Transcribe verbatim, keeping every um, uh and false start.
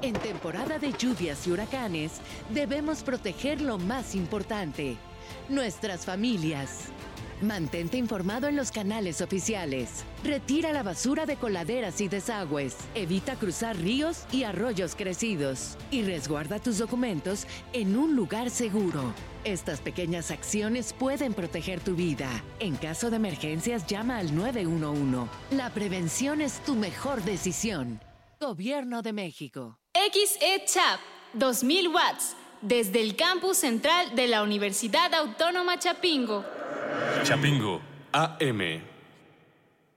En temporada de lluvias y huracanes, debemos proteger lo más importante, nuestras familias. Mantente informado en los canales oficiales. Retira la basura de coladeras y desagües. Evita cruzar ríos y arroyos crecidos. Y resguarda tus documentos en un lugar seguro. Estas pequeñas acciones pueden proteger tu vida. En caso de emergencias, llama al nueve uno uno. La prevención es tu mejor decisión. Gobierno de México. X E Chap, dos mil watts, desde el campus central de la Universidad Autónoma Chapingo. Chapingo, A M.